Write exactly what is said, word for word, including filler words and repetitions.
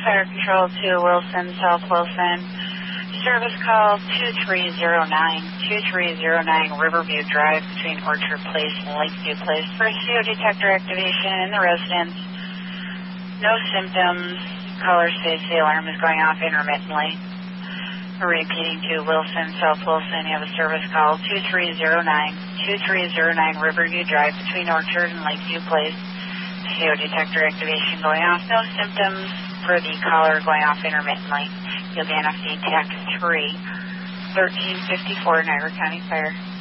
Fire Control to Wilson, South Wilson. Service call two three zero nine, two three zero nine Riverview Drive between Orchard Place and Lakeview Place for C O detector activation in the residence. No symptoms. Caller states the alarm is going off intermittently. Repeating to Wilson, South Wilson, you have a service call two three zero nine, two three zero nine Riverview Drive between Orchard and Lakeview Place. C O detector activation going off. No symptoms for the caller going off intermittently. You'll be on F D T A C three, thirteen fifty-four, Niagara County Fire.